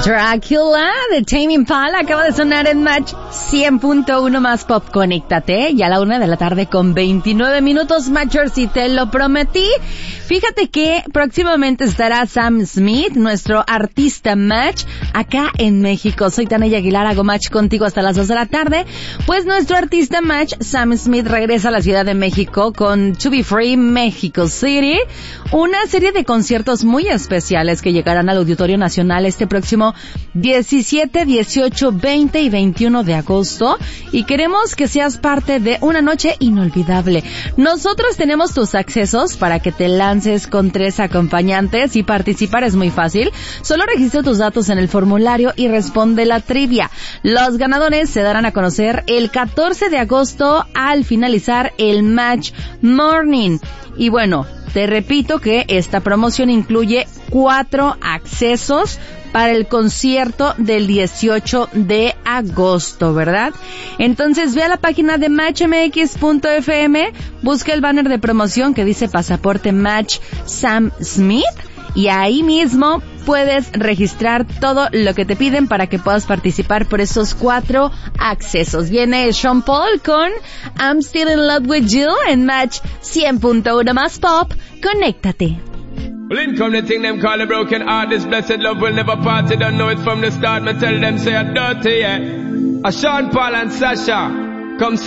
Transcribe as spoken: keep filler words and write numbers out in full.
Dracula de Tame Impala acaba de sonar en Match cien punto uno más Pop. Conéctate y a la una de la tarde con veintinueve minutos, Matchers, y te lo prometí. Fíjate que próximamente estará Sam Smith, nuestro artista Match, acá en México. Soy Tania Aguilar, hago Match contigo hasta las dos de la tarde. Pues nuestro artista Match, Sam Smith, regresa a la Ciudad de México con To Be Free Mexico City, una serie de conciertos muy especiales que llegarán al Auditorio Nacional este próximo diecisiete, dieciocho, veinte y veintiuno de agosto, y queremos que seas parte de una noche inolvidable. Nosotros tenemos tus accesos para que te lances con tres acompañantes, y participar es muy fácil. Solo registra tus datos en el formulario y responde la trivia. Los ganadores se darán a conocer el catorce de agosto al finalizar el Match Morning. Y bueno, te repito que esta promoción incluye cuatro accesos para el concierto del dieciocho de agosto, ¿verdad? Entonces ve a la página de match m x punto f m, busca el banner de promoción que dice Pasaporte Match Sam Smith, y ahí mismo puedes registrar todo lo que te piden para que puedas participar por esos cuatro accesos. Viene Sean Paul con I'm Still in Love with You en Match cien punto uno más Pop. Conéctate. Well, in come the thing them call a broken heart. This blessed love will never part. You don't know it from the start. Me tell them say I'm dirty, yeah. A Sean Paul and Sasha come